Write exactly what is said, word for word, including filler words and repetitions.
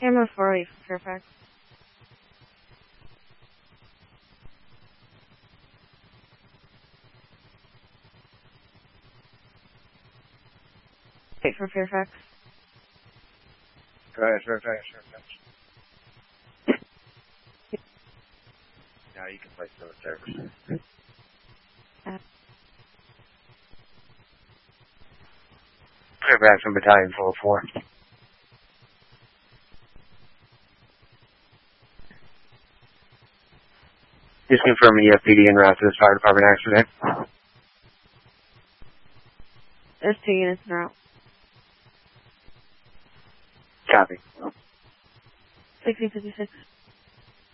Hammer four eight for Fairfax. Wait for Fairfax. Go ahead, Fairfax, Fairfax. Now you can place no service. Uh, Fairfax from Battalion four oh four. Just confirming the F P D en route to this fire department accident. There's two units in route. Copy. sixteen fifty-six.